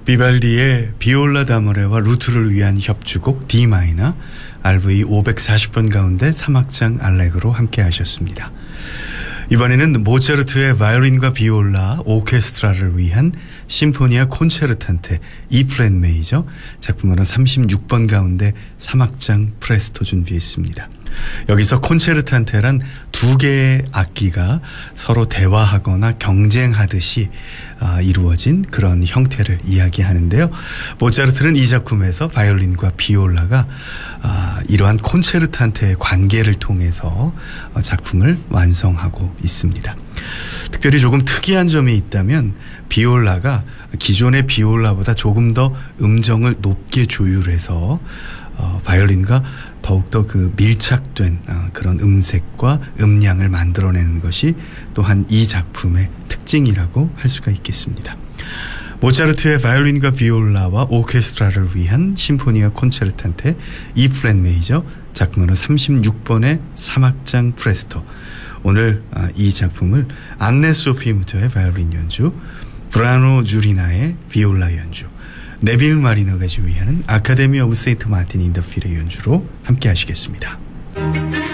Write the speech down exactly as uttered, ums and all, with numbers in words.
비발디의 비올라 다모레와 루트를 위한 협주곡 D 마이너 알브이 오백사십 번 가운데 삼 악장 알레그로 함께 하셨습니다. 이번에는 모차르트의 바이올린과 비올라 오케스트라를 위한 심포니아 콘체르탄테 E 플랫 메이저 작품번호 삼십육 번 가운데 삼 악장 프레스토 준비했습니다. 여기서 콘체르탄테란 두 개의 악기가 서로 대화하거나 경쟁하듯이 아, 이루어진 그런 형태를 이야기하는데요. 모차르트는 이 작품에서 바이올린과 비올라가 아, 이러한 콘체르탄테의 관계를 통해서 어, 작품을 완성하고 있습니다. 특별히 조금 특이한 점이 있다면 비올라가 기존의 비올라보다 조금 더 음정을 높게 조율해서 어, 바이올린과 더욱더 그 밀착된 어, 그런 음색과 음량을 만들어내는 것이 또한 이 작품의 특징이라고 할 수가 있겠습니다. 모차르트의 바이올린과 비올라와 오케스트라를 위한 심포니아 콘체르탄테 E 플랫 메이저 작품번호 삼십육 번의 삼 악장 프레스토. 오늘 아, 이 작품을 안네 소피 무터의 바이올린 연주, 브라노 주리나의 비올라 연주, 네빌 마리너가 지휘하는 아카데미 오브 세인트 마틴 인 더 필의 연주로 함께 하시겠습니다.